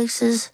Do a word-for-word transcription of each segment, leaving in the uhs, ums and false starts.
places.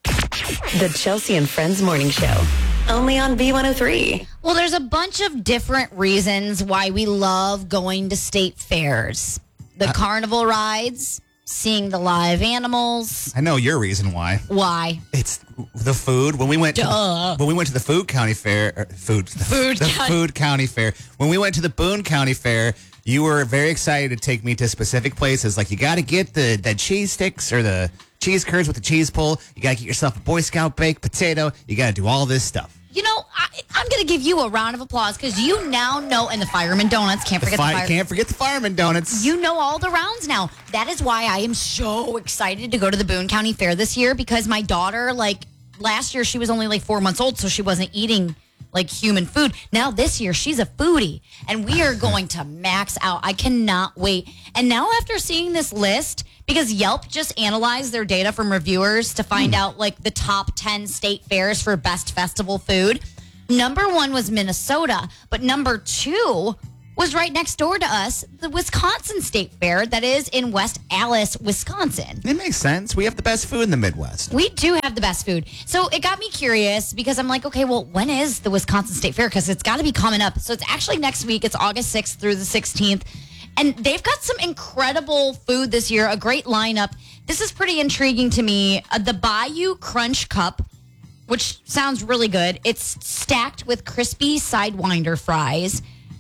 The Chelsea and Friends Morning Show. Only on B one oh three. Well, there's a bunch of different reasons why we love going to state fairs. The uh, carnival rides, seeing the live animals. I know your reason why. Why? It's the food. When we went Duh. to when we went to the Food County Fair, or food, food the county. Food County Fair. When we went to the Boone County Fair, you were very excited to take me to specific places. Like you got to get the the cheese sticks or the cheese curds with the cheese pull. You got to get yourself a Boy Scout baked potato. You got to do all this stuff. You know, I, I'm going to give you a round of applause because you now know, and the Fireman Donuts, can't forget the, the fi- Can't forget the Fireman Donuts. You know all the rounds now. That is why I am so excited to go to the Boone County Fair this year because my daughter, like, last year she was only like four months old, so she wasn't eating like human food. Now this year she's a foodie, and we are going to max out. I cannot wait. And now after seeing this list, because Yelp just analyzed their data from reviewers to find mm. out like the top ten state fairs for best festival food. Number one was Minnesota, but number two was right next door to us, the Wisconsin State Fair that is in West Allis, Wisconsin. It makes sense. We have the best food in the Midwest. We do have the best food. So it got me curious because I'm like, okay, well, when is the Wisconsin State Fair? Because it's got to be coming up. So it's actually next week. It's August sixth through the sixteenth. And they've got some incredible food this year, a great lineup. This is pretty intriguing to me. Uh, the Bayou Crunch Cup, which sounds really good. It's stacked with crispy Sidewinder fries,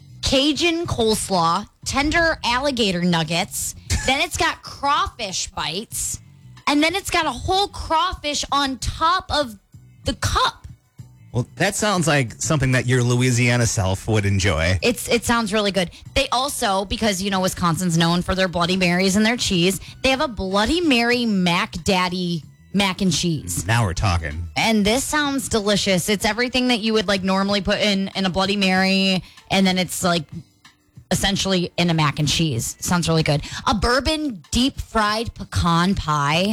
Cajun coleslaw, tender alligator nuggets. Then it's got crawfish bites. And then it's got a whole crawfish on top of the cup. Well, that sounds like something that your Louisiana self would enjoy. It's It sounds really good. They also, because, you know, Wisconsin's known for their Bloody Marys and their cheese, they have a Bloody Mary Mac Daddy mac and cheese. Now we're talking. And this sounds delicious. It's everything that you would, like, normally put in, in a Bloody Mary, and then it's, like, essentially in a mac and cheese. Sounds really good. A bourbon deep fried pecan pie.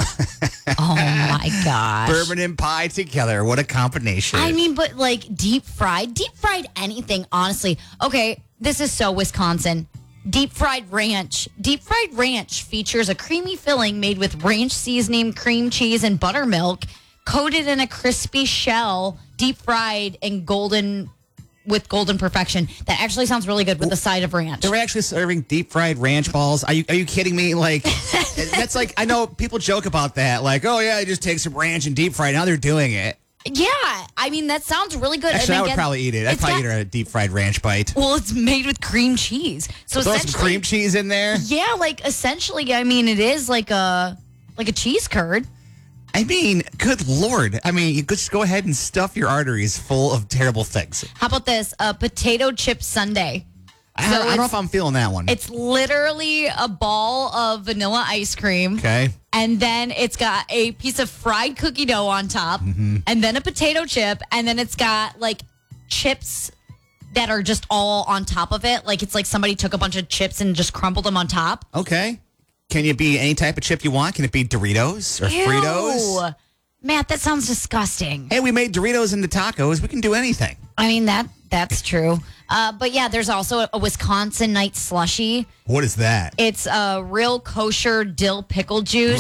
Oh my gosh. Bourbon and pie together. What a combination. I mean, but like deep fried, deep fried anything, honestly. Okay, this is so Wisconsin. Deep fried ranch. Deep fried ranch features a creamy filling made with ranch seasoning, cream cheese, and buttermilk, coated in a crispy shell, deep fried and golden with golden perfection. That actually sounds really good with the side of ranch. They're actually serving deep fried ranch balls. Are you are you kidding me? Like that's like, I know people joke about that. Like, oh yeah, I just take some ranch and deep fry. Now they're doing it. Yeah, I mean that sounds really good. Actually, and I would again, probably eat it. I'd probably got, eat a deep fried ranch bite. Well, it's made with cream cheese, so throw essentially some cream cheese in there. Yeah, like essentially, I mean, it is like a like a cheese curd. I mean, good Lord. I mean, you could just go ahead and stuff your arteries full of terrible things. How about this? A potato chip sundae. I, so I don't know if I'm feeling that one. It's literally a ball of vanilla ice cream. Okay. And then it's got a piece of fried cookie dough on top. Mm-hmm. And then a potato chip. And then it's got like chips that are just all on top of it. Like it's like somebody took a bunch of chips and just crumbled them on top. Okay. Can it be any type of chip you want? Can it be Doritos or Ew. Fritos? Matt, that sounds disgusting. Hey, we made Doritos into tacos. We can do anything. I mean, that that's true. Uh, but yeah, there's also a, a Wisconsin night slushy. What is that? It's a real kosher dill pickle juice.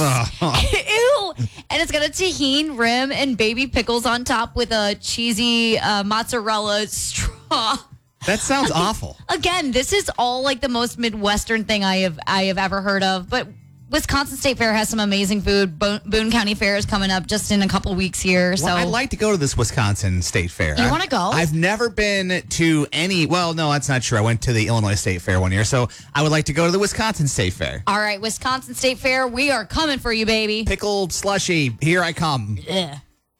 Ew. And it's got a tahini rim and baby pickles on top with a cheesy uh, mozzarella straw. That sounds awful. Again, this is all like the most Midwestern thing I have I have ever heard of. But Wisconsin State Fair has some amazing food. Bo- Boone County Fair is coming up just in a couple weeks here. So well, I'd like to go to this Wisconsin State Fair. You want to go? I've never been to any. Well, no, that's not true. I went to the Illinois State Fair one year, so I would like to go to the Wisconsin State Fair. All right, Wisconsin State Fair, we are coming for you, baby. Pickled slushy, here I come. Ugh.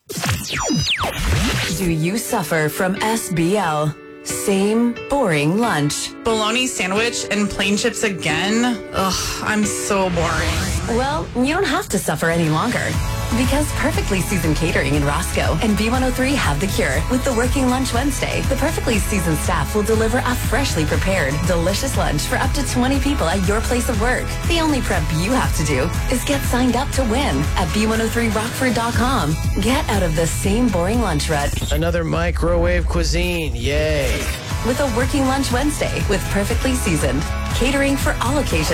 Do you suffer from S B L? Same boring lunch. Bologna sandwich and plain chips again? Ugh, I'm so boring. Well, you don't have to suffer any longer. Because Perfectly Seasoned Catering in Roscoe and B one oh three have the cure. With the Working Lunch Wednesday, the Perfectly Seasoned staff will deliver a freshly prepared, delicious lunch for up to twenty people at your place of work. The only prep you have to do is get signed up to win at B one oh three rockford dot com. Get out of the same boring lunch rut. Another microwave cuisine, yay. With a Working Lunch Wednesday with Perfectly Seasoned. Catering for all occasions.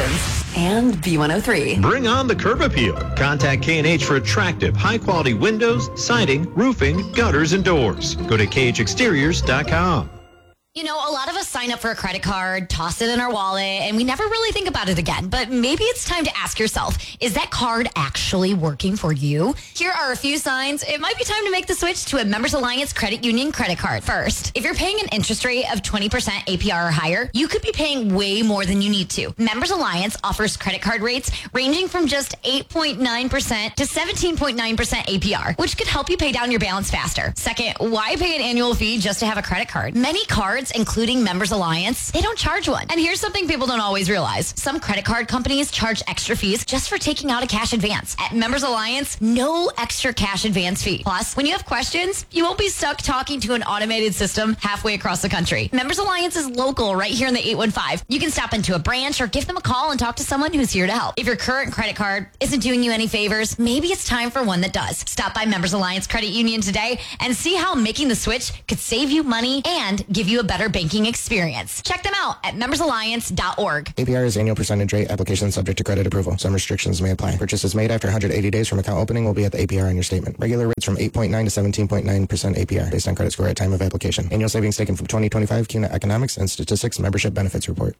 and B one oh three. Bring on the curb appeal. Contact K and H for attractive, high-quality windows, siding, roofing, gutters, and doors. Go to K H exteriors dot com. You know, a lot of us sign up for a credit card, toss it in our wallet, and we never really think about it again. But maybe it's time to ask yourself, is that card actually working for you? Here are a few signs. It might be time to make the switch to a Members Alliance Credit Union credit card. First, if you're paying an interest rate of twenty percent A P R or higher, you could be paying way more than you need to. Members Alliance offers credit card rates ranging from just eight point nine percent to seventeen point nine percent A P R, which could help you pay down your balance faster. Second, why pay an annual fee just to have a credit card? Many cards, including Members Alliance, they don't charge one. And here's something people don't always realize. Some credit card companies charge extra fees just for taking out a cash advance. At Members Alliance, no extra cash advance fee. Plus, when you have questions, you won't be stuck talking to an automated system halfway across the country. Members Alliance is local right here in the eight one five. You can stop into a branch or give them a call and talk to someone who's here to help. If your current credit card isn't doing you any favors, maybe it's time for one that does. Stop by Members Alliance Credit Union today and see how making the switch could save you money and give you a better banking experience. Check them out at members alliance dot org. A P R is annual percentage rate. Application subject to credit approval. Some restrictions may apply. Purchases made after one hundred eighty days from account opening will be at the A P R on your statement. Regular rates from eight point nine to seventeen point nine percent A P R based on credit score at time of application. Annual savings taken from twenty twenty-five C U N A Economics and Statistics Membership Benefits Report.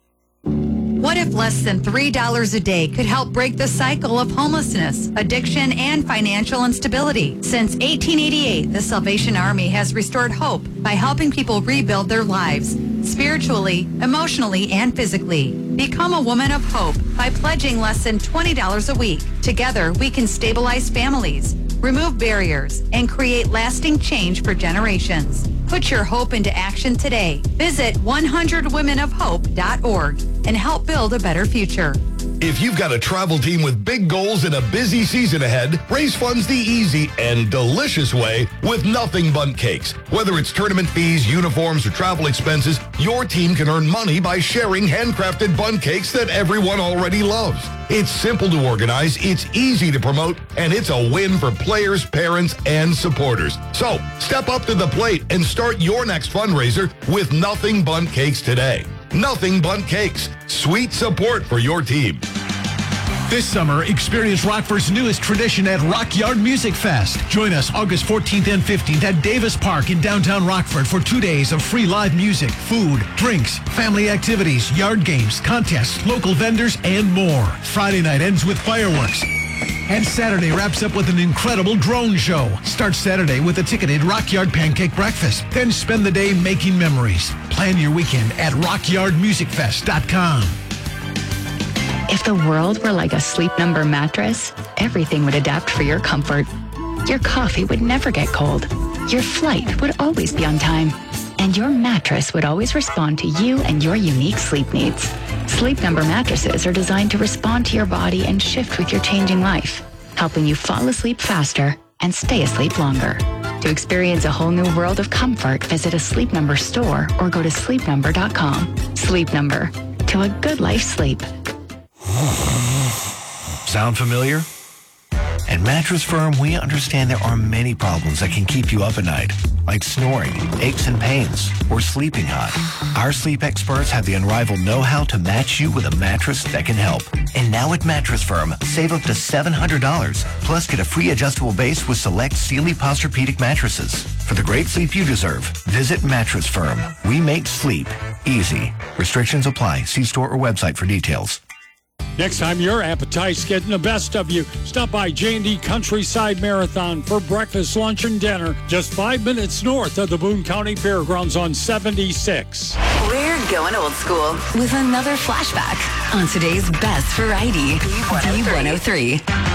What if less than three dollars a day could help break the cycle of homelessness, addiction, and financial instability? Since eighteen eighty-eight, the Salvation Army has restored hope by helping people rebuild their lives, spiritually, emotionally, and physically. Become a woman of hope by pledging less than twenty dollars a week. Together, we can stabilize families, remove barriers, and create lasting change for generations. Put your hope into action today. Visit one hundred women of hope dot org and help build a better future. If you've got a travel team with big goals and a busy season ahead, raise funds the easy and delicious way with Nothing Bundt Cakes. Whether it's tournament fees, uniforms, or travel expenses, your team can earn money by sharing handcrafted bundt cakes that everyone already loves. It's simple to organize, it's easy to promote, and it's a win for players, parents, and supporters. So, step up to the plate and start your next fundraiser with Nothing Bundt Cakes today. Nothing Bundt Cakes. Sweet support for your team. This summer, experience Rockford's newest tradition at Rock Yard Music Fest. Join us August fourteenth and fifteenth at Davis Park in downtown Rockford for two days of free live music, food, drinks, family activities, yard games, contests, local vendors, and more. Friday night ends with fireworks. And Saturday wraps up with an incredible drone show. Start Saturday with a ticketed Rock Yard Pancake Breakfast. Then spend the day making memories. Plan your weekend at rock yard music fest dot com. If the world were like a Sleep Number mattress, everything would adapt for your comfort. Your coffee would never get cold. Your flight would always be on time. And your mattress would always respond to you and your unique sleep needs. Sleep Number mattresses are designed to respond to your body and shift with your changing life, helping you fall asleep faster and stay asleep longer. To experience a whole new world of comfort, visit a Sleep Number store or go to sleep number dot com. Sleep Number. To a good life sleep. Sound familiar? At Mattress Firm, we understand there are many problems that can keep you up at night, like snoring, aches and pains, or sleeping hot. Our sleep experts have the unrivaled know-how to match you with a mattress that can help. And now at Mattress Firm, save up to seven hundred dollars, plus get a free adjustable base with select Sealy Posturepedic mattresses. For the great sleep you deserve, visit Mattress Firm. We make sleep easy. Restrictions apply. See store or website for details. Next time your appetite's getting the best of you, stop by J and D Countryside Marathon for breakfast, lunch, and dinner just five minutes north of the Boone County Fairgrounds on seventy-six. We're going old school with another flashback on today's best variety, B one oh three.